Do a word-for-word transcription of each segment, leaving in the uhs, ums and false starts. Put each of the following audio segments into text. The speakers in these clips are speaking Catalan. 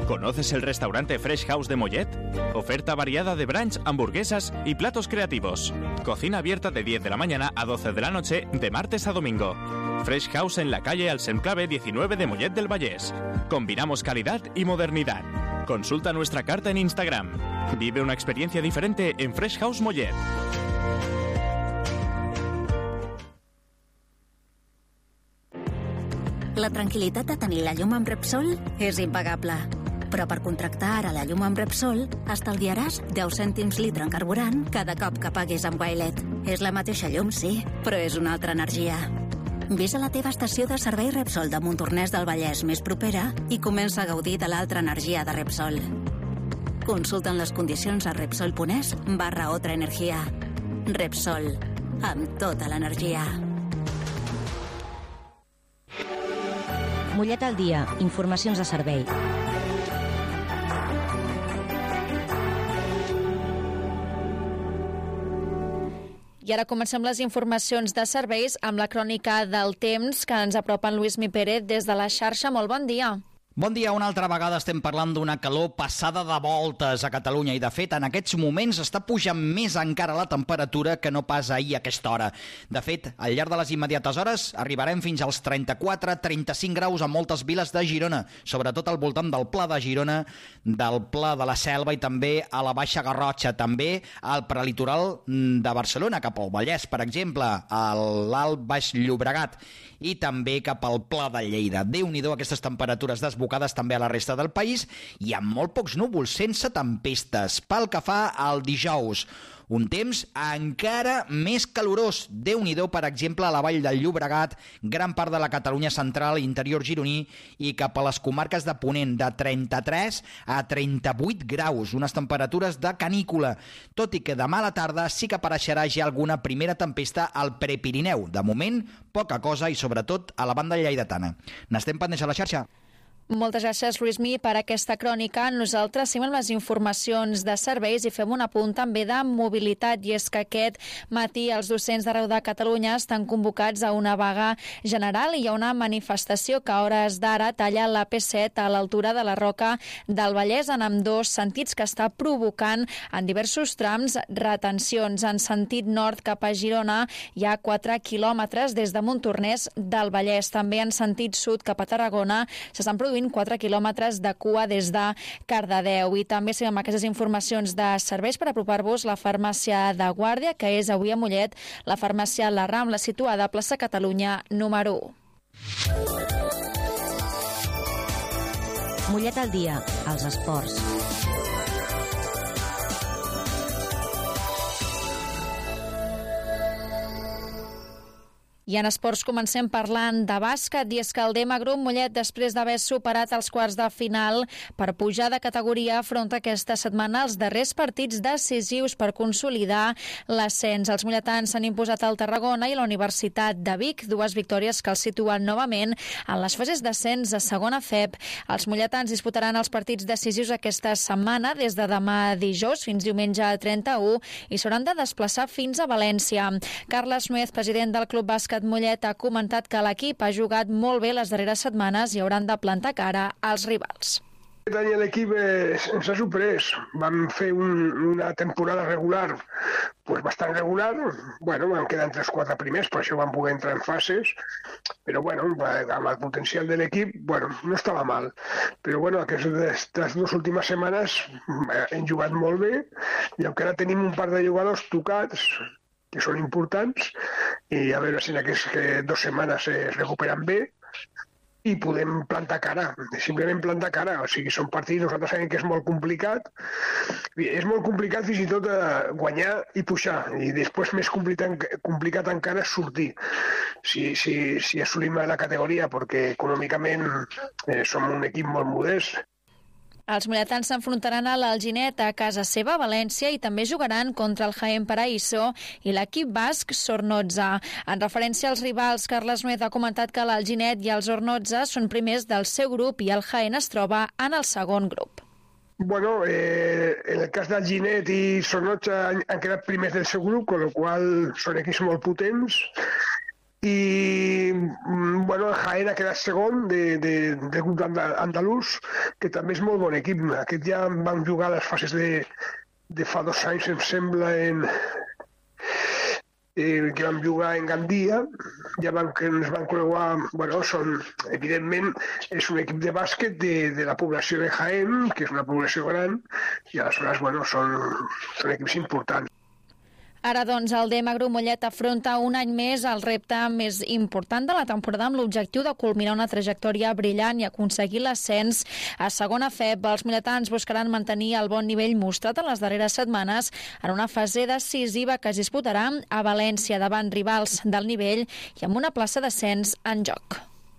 ¿Conoces el restaurante Fresh House de Mollet? Oferta variada de brunch, hamburguesas y platos creativos. Cocina abierta de diez de la mañana a doce de la noche, de martes a domingo. Fresh House en la calle Alsemclave diecinueve de Mollet del Vallès. Combinamos calidad y modernidad. Consulta nuestra carta en Instagram. Vive una experiencia diferente en Fresh House Mollet. La tranquil·litat de tenir la llum amb Repsol és impagable. Però per contractar ara la llum amb Repsol, estalviaràs deu cèntims litre en carburant cada cop que paguis amb Wilet. És la mateixa llum, sí, però és una altra energia. Ves a la teva estació de servei Repsol de Montornès del Vallès més propera i comença a gaudir de l'altra energia de Repsol. Consulta'n les condicions a repsol.es barra otra energia. Repsol, amb tota l'energia. Mollet al dia, informacions de servei. I ara comencem les informacions de serveis amb la crònica del temps que ens apropa en Lluís Mi Pérez des de la xarxa. Molt bon dia. Bon dia, una altra vegada estem parlant d'una calor passada de voltes a Catalunya i, de fet, en aquests moments està pujant més encara la temperatura que no pas ahir a aquesta hora. De fet, al llarg de les immediates hores arribarem fins als trenta-quatre a trenta-cinc graus a moltes viles de Girona, sobretot al voltant del Pla de Girona, del Pla de la Selva i també a la Baixa Garrotxa, també al prelitoral de Barcelona, cap al Vallès, per exemple, a l'Alt Baix Llobregat i també cap al Pla de Lleida. Déu-n'hi-do aquestes temperatures desbocades també a la resta del país i amb molt pocs núvols, sense tempestes. Pel que fa al dijous, un temps encara més calorós. Déu-n'hi-do, per exemple, a la Vall del Llobregat, gran part de la Catalunya central, interior gironí i cap a les comarques de Ponent, de trenta-tres a trenta-vuit graus, unes temperatures de canícula. Tot i que demà a la tarda sí que apareixerà ja alguna primera tempesta al Prepirineu. De moment, poca cosa i sobretot a la banda lleidatana. N'estem pendents a la xarxa. Moltes gràcies, Lluís Mi, per aquesta crònica. Nosaltres seguim les informacions de serveis i fem un apunt també de mobilitat, i és que aquest matí els docents d'arreu de Catalunya estan convocats a una vaga general i a una manifestació que a hores d'ara talla l'A P set a l'altura de la Roca del Vallès en ambdós sentits, que està provocant en diversos trams retencions. En sentit nord cap a Girona hi ha quatre quilòmetres des de Montornès del Vallès. També en sentit sud cap a Tarragona s'estan produint quatre quilòmetres de cua des de Cardedeu. I també seguim aquestes informacions de serveis per apropar-vos la farmàcia de Guàrdia, que és avui a Mollet la farmàcia La Rambla, situada a plaça Catalunya número u. Mollet al dia, als esports. I en esports comencem parlant de bàsquet, i és que el Dema Grup Mollet, després d'haver superat els quarts de final per pujar de categoria, afronta aquesta setmana els darrers partits decisius per consolidar l'ascens. Els molletans s'han imposat al Tarragona i la Universitat de Vic, dues victòries que els situen novament en les fases d'ascens a segona F E P. Els molletans disputaran els partits decisius aquesta setmana, des de demà dijous fins diumenge trenta-u, i s'hauran de desplaçar fins a València. Carles Nuez, president del Club Bàsquet Mollet, ha comentat que l'equip ha jugat molt bé les darreres setmanes i hauran de plantar cara als rivals. Aquest any l'equip eh, ens ha sorprès. Vam fer un, una temporada regular pues bastant regular. Bueno, vam quedar entre els quatre primers, per això vam poder entrar en fases, però bueno, amb el potencial de l'equip, bueno, no estava mal. Però bueno, aquestes dues últimes setmanes hem jugat molt bé i encara tenim un par de jugadors tocats que són importants, i a veure si en aquestes dues setmanes es recuperen bé i podem plantar cara, simplement plantar cara. O sigui, són partits, nosaltres sabem que és molt complicat, és molt complicat fins i tot guanyar i pujar, i després més complicat, complicat encara és sortir, si, si, si assolim la categoria, perquè econòmicament eh, som un equip molt modest. Els molletans s'enfrontaran a l'Alginet a casa seva, a València, i també jugaran contra el Jaén Paraíso i l'equip basc Zornotza. En referència als rivals, Carles Nuez ha comentat que l'Alginet i el Zornotza són primers del seu grup i el Jaén es troba en el segon grup. Bueno, eh, en el cas d'Alginet i Zornotza han, han quedat primers del seu grup, con lo qual són equips molt potents, I bueno, el Jaén ha quedat segon de, de, de grup andalús, que també és molt bon equip. Aquest ja van jugar les fases de, de fa dos anys, em sembla, en, eh, que vam jugar en Gandia, ja van, que ens van creuar, bueno, són, evidentment, és un equip de bàsquet de, de la població de Jaén, que és una població gran, i aleshores, bueno, són, són equips importants. Ara, doncs, el D M Grumollet afronta un any més el repte més important de la temporada amb l'objectiu de culminar una trajectòria brillant i aconseguir l'ascens a segona F E B. Els milletans buscaran mantenir el bon nivell mostrat en les darreres setmanes en una fase decisiva que es disputarà a València davant rivals del nivell i amb una plaça d'ascens en joc.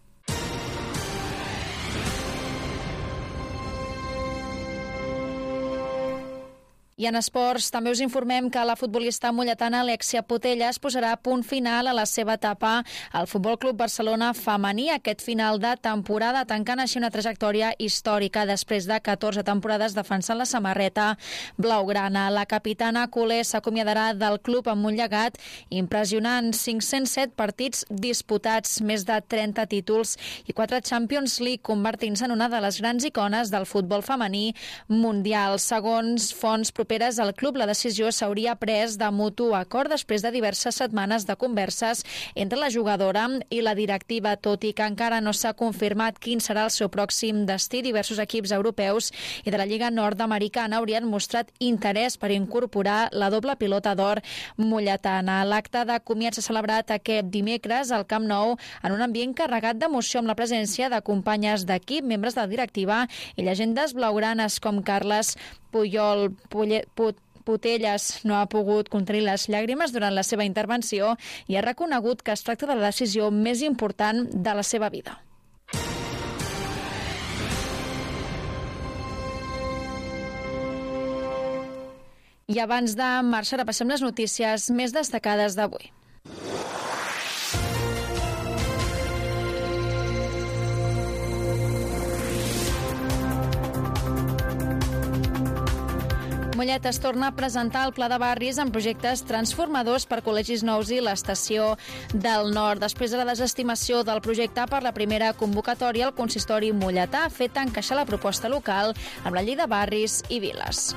I en esports també us informem que la futbolista molletana Alexia Putellas posarà punt final a la seva etapa al Futbol Club Barcelona femení. Aquest final de temporada tancant així una trajectòria històrica després de catorze temporades defensant la samarreta blaugrana. La capitana culer s'acomiadarà del club amb un llegat impressionant, cinc-cents set partits disputats, més de trenta títols i quatre Champions League, convertint-se en una de les grans icones del futbol femení mundial. Segons fonts properes al club, la decisió s'hauria pres de mutu acord després de diverses setmanes de converses entre la jugadora i la directiva, tot i que encara no s'ha confirmat quin serà el seu pròxim destí. Diversos equips europeus i de la Lliga Nord-Americana haurien mostrat interès per incorporar la doble pilota d'or molletana. L'acte de comiat s'ha celebrat aquest dimecres al Camp Nou en un ambient carregat d'emoció amb la presència de companyes d'equip, membres de la directiva i llegendes blaugranes com Carles Puyol. Putellas no ha pogut contenir les llàgrimes durant la seva intervenció i ha reconegut que es tracta de la decisió més important de la seva vida. I abans de marxar, repassem les notícies més destacades d'avui. Mollet es torna a presentar el Pla de Barris amb projectes transformadors per col·legis nous i l'Estació del Nord. Després de la desestimació del projecte per la primera convocatòria, el consistori molletà ha fet encaixar la proposta local amb la llei de barris i viles.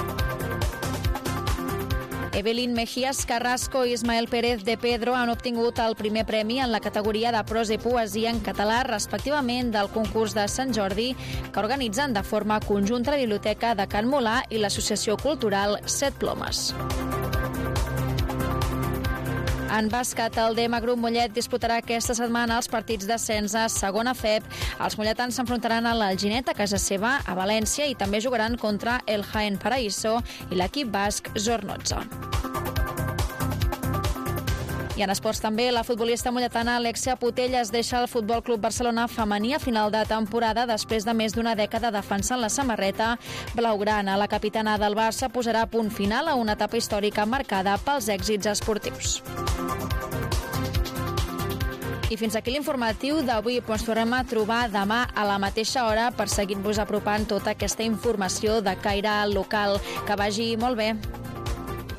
Evelyn Mejías Carrasco i Ismael Pérez de Pedro han obtingut el primer premi en la categoria de prosa i poesia en català, respectivament del concurs de Sant Jordi, que organitzen de forma conjunta la Biblioteca de Can Molà i l'Associació Cultural Set Plomes. En bàsquet, el D M Grumollet disputarà aquesta setmana els partits d'ascens a segona F E B. Els molletans s'enfrontaran a l'Alginet a casa seva, a València, i també jugaran contra el Jaén Paraíso i l'equip basc Zornotza. I en esports també, la futbolista molletana Alexia Putellas deixa el Futbol Club Barcelona femení a final de temporada després de més d'una dècada defensant la samarreta blaugrana. La capitana del Barça posarà punt final a una etapa històrica marcada pels èxits esportius. I fins aquí l'informatiu d'avui. Ens tornem a trobar demà a la mateixa hora per seguir-vos apropant tota aquesta informació de caire local. Que vagi molt bé.